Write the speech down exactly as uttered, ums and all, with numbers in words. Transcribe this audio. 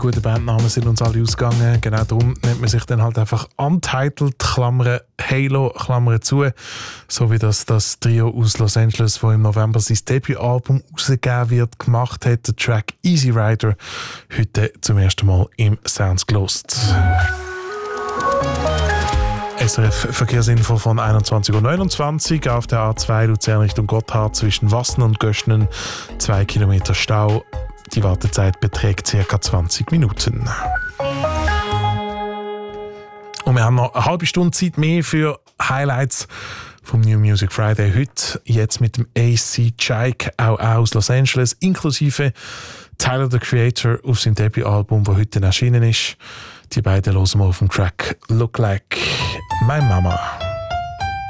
guten Bandnamen sind uns alle ausgegangen. Genau darum nennt man sich dann halt einfach Untitled, Klammern Halo, Klammern zu. So wie das das Trio aus Los Angeles, das im November sein Debütalbum rausgegeben wird, gemacht hat. Der Track Easy Rider, heute zum ersten Mal im Sounds gelost. S R F Verkehrsinfo von einundzwanzig Uhr neunundzwanzig auf der A zwei Luzern Richtung Gotthard zwischen Wassen und Göschnen. Zwei Kilometer Stau. Die Wartezeit beträgt ca. zwanzig Minuten. Und wir haben noch eine halbe Stunde Zeit mehr für Highlights vom New Music Friday heute. Jetzt mit dem A C Chike, auch aus Los Angeles, inklusive Tyler, the Creator, auf seinem Debütalbum, das heute erschienen ist. Die beiden hören wir auf dem Track Look Like My Mama.